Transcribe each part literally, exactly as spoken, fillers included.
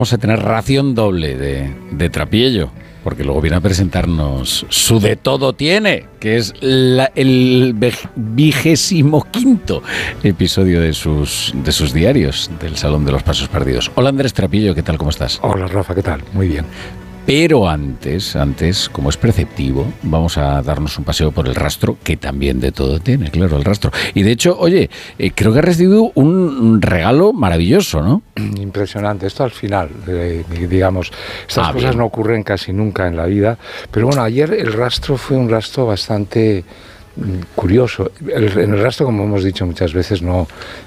Vamos a tener ración doble de, de Trapillo, porque luego viene a presentarnos su De Todo Tiene, que es la, el vigésimo quinto episodio de sus, de sus diarios del Salón de los Pasos Perdidos. Hola Andrés Trapillo, ¿qué tal? ¿Cómo estás? Hola Rafa, ¿qué tal? Muy bien. Pero antes, antes, como es preceptivo, vamos a darnos un paseo por el rastro, que también de todo tiene, claro, el rastro. Y de hecho, oye, eh, creo que has recibido un regalo maravilloso, ¿no? Impresionante. Esto al final, eh, digamos, estas ah, cosas bien. no ocurren casi nunca en la vida. Pero bueno, ayer el rastro fue un rastro bastante curioso. El, en el rastro, como hemos dicho muchas veces, no,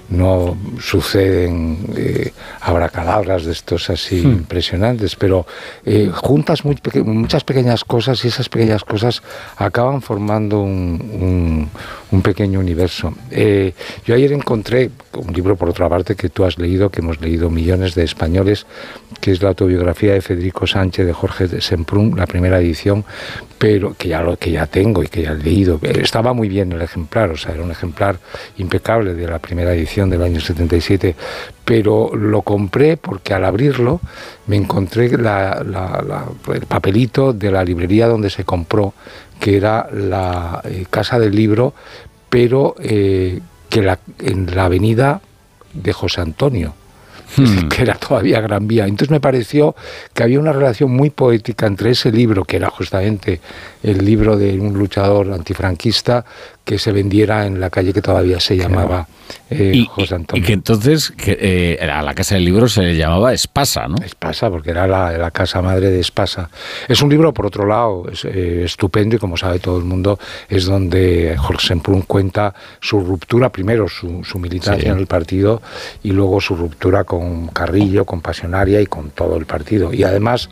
no suceden eh, abracadabras de estos así hmm. impresionantes, pero eh, juntas muy peque- muchas pequeñas cosas y esas pequeñas cosas acaban formando un, un, un pequeño universo. Eh, yo ayer encontré un libro, por otra parte, que tú has leído, que hemos leído millones de españoles, que es la autobiografía de Federico Sánchez de Jorge Semprún, la primera edición, pero que ya lo que ya tengo y que ya he leído. Estaba muy bien el ejemplar, o sea, era un ejemplar impecable de la primera edición del año setenta y siete, pero lo compré porque al abrirlo me encontré la, la, la, el papelito de la librería donde se compró, que era la eh, Casa del Libro, pero eh, que la, en la avenida de José Antonio, Hmm. que era todavía Gran Vía. Entonces me pareció que había una relación muy poética entre ese libro, que era justamente el libro de un luchador antifranquista, que se vendiera en la calle que todavía se llamaba eh, y, José Antonio. Y que entonces que, eh, a la Casa del Libro se le llamaba Espasa, ¿no? Espasa, porque era la, la casa madre de Espasa. Es un libro, por otro lado, es, eh, estupendo, y como sabe todo el mundo, es donde Jorge Semprún cuenta su ruptura, primero su, su militancia sí. en el partido, y luego su ruptura con Carrillo, con Pasionaria y con todo el partido. Y además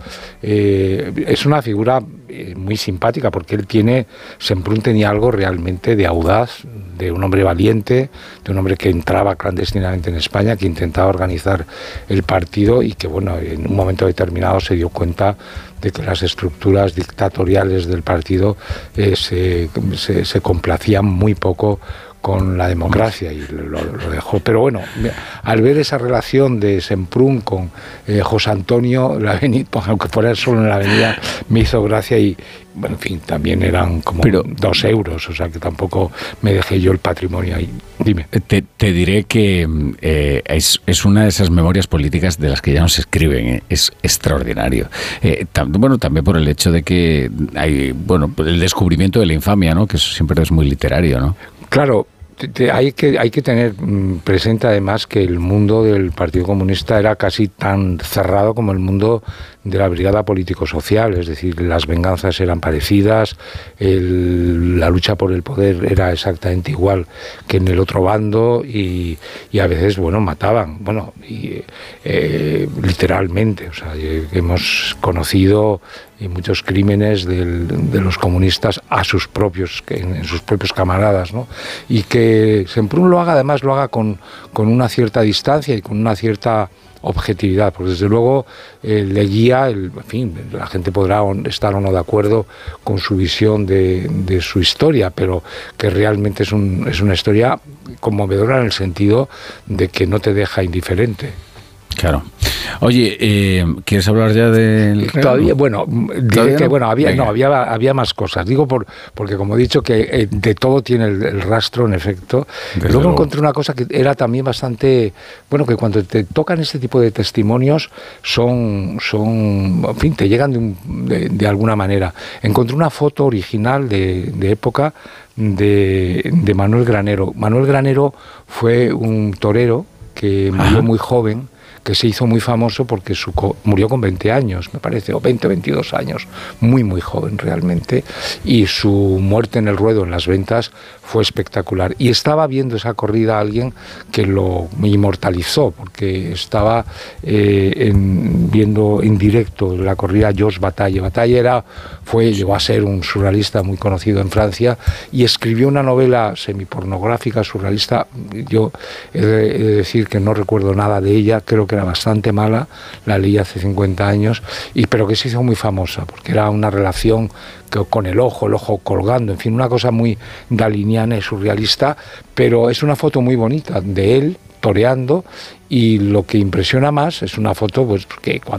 eh, es una figura eh, muy simpática, porque él tiene, Semprún tenía algo realmente de audaz, de un hombre valiente, de un hombre que entraba clandestinamente en España, que intentaba organizar el partido y que, bueno, en un momento determinado se dio cuenta de que las estructuras dictatoriales del partido eh, se, se, se complacían muy poco con la democracia, y lo, lo dejó. Pero bueno, al ver esa relación de Semprún con eh, José Antonio, la avenida, aunque fuera solo en la avenida, me hizo gracia. Y bueno, en fin, también eran como Pero, dos euros, o sea que tampoco me dejé yo el patrimonio ahí. Dime. Te, te diré que eh, es, es una de esas memorias políticas de las que ya no se escriben, eh, es extraordinario. Eh, tam, bueno, también por el hecho de que hay, bueno, el descubrimiento de la infamia, ¿no? Que eso siempre es muy literario, ¿no? Claro, te, te, hay, que, hay que tener presente además que el mundo del Partido Comunista era casi tan cerrado como el mundo de la brigada político-social, es decir, las venganzas eran parecidas, el, la lucha por el poder era exactamente igual que en el otro bando, y, y a veces, bueno, mataban, bueno, y, eh, literalmente, o sea, hemos conocido y muchos crímenes del, de los comunistas a sus propios, en, en sus propios camaradas, ¿no? Y que Semprún lo haga, además lo haga con, con una cierta distancia y con una cierta objetividad, porque desde luego eh, le guía, el, en fin, la gente podrá estar o no de acuerdo con su visión de, de su historia, pero que realmente es, un, es una historia conmovedora en el sentido de que no te deja indiferente. Claro. Oye, eh, ¿quieres hablar ya del regalo? Todavía, bueno, diré que, bueno, había, no, había, había más cosas. Digo por, porque, como he dicho, que eh, de todo tiene el, el rastro, en efecto. Desde luego, luego encontré una cosa que era también bastante, bueno, que cuando te tocan este tipo de testimonios son, son en fin, te llegan de, un, de, de alguna manera. Encontré una foto original de, de época de, de Manuel Granero. Manuel Granero fue un torero que murió Ajá. muy joven, que se hizo muy famoso porque su co- murió con veinte años, me parece, o veinte, veintidós años, muy, muy joven realmente, y su muerte en el ruedo, en las ventas, fue espectacular. Y estaba viendo esa corrida alguien que lo inmortalizó, porque estaba eh, en, viendo en directo la corrida Georges Bataille. Bataille era, fue, llegó a ser un surrealista muy conocido en Francia, y escribió una novela semipornográfica surrealista. Yo he de, he de decir que no recuerdo nada de ella, creo que era bastante mala, la leí hace cincuenta años, y, pero que se hizo muy famosa, porque era una relación que, con el ojo, el ojo colgando, en fin, una cosa muy daliniana y surrealista, pero es una foto muy bonita de él toreando, y lo que impresiona más es una foto pues que cuando